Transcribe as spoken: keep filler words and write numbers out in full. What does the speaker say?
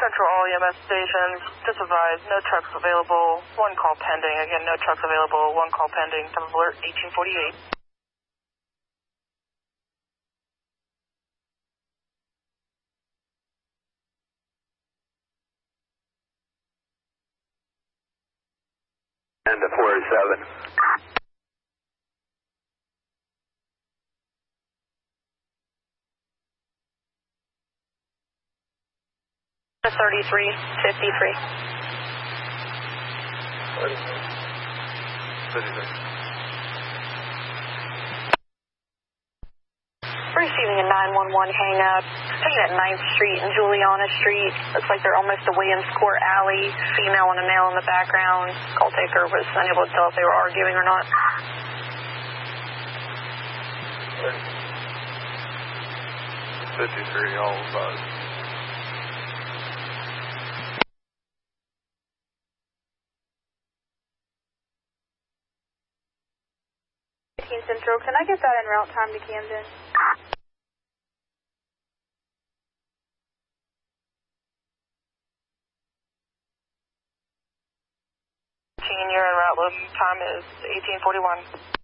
Central all E M S stations, just advise, no trucks available, one call pending. Again, no trucks available, one call pending. Time of alert, eighteen forty-eight. And to four oh seven. thirty-three fifty-three. thirty-three. Receiving a nine one one hang up. Taking at ninth Street and Juliana Street. Looks like they're almost to Williams Court Alley. Female and a male in the background. Call taker was unable to tell if they were arguing or not. fifty-three, all five. Central, can I get that en route time to Camden? Your en route load time is eighteen forty-one.